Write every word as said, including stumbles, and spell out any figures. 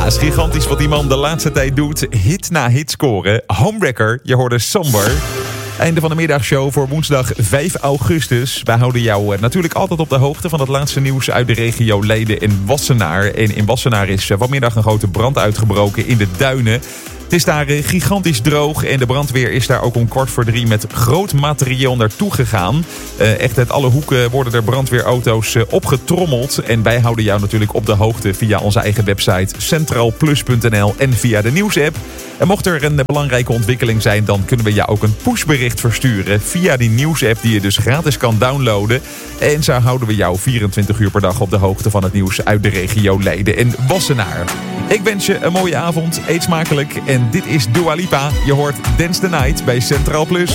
het is gigantisch wat die man de laatste tijd doet. Hit na hit scoren. Homewrecker, je hoorde Somber. Einde van de middagshow voor woensdag vijf augustus. Wij houden jou natuurlijk altijd op de hoogte van het laatste nieuws uit de regio Leiden en Wassenaar. En in Wassenaar is vanmiddag een grote brand uitgebroken in de duinen. Het is daar gigantisch droog en de brandweer is daar ook om kwart voor drie met groot materieel naartoe gegaan. Uh, echt uit alle hoeken worden er brandweerauto's uh, opgetrommeld. En wij houden jou natuurlijk op de hoogte via onze eigen website centraalplus punt n l en via de nieuwsapp. En mocht er een belangrijke ontwikkeling zijn, dan kunnen we jou ook een pushbericht versturen via die nieuwsapp die je dus gratis kan downloaden. En zo houden we jou vierentwintig uur per dag op de hoogte van het nieuws uit de regio Leiden en Wassenaar. Ik wens je een mooie avond, eet smakelijk en dit is Dua Lipa. Je hoort Dance the Night bij Centraal Plus.